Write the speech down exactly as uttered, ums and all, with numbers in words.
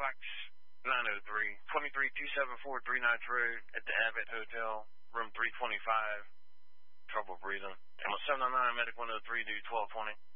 box nine oh three, twenty-three two seventy-four Three Knights Road at the Abbott Hotel, room three twenty-five. Trouble breathing. I'm a seven nine nine medic one oh three, do twelve twenty.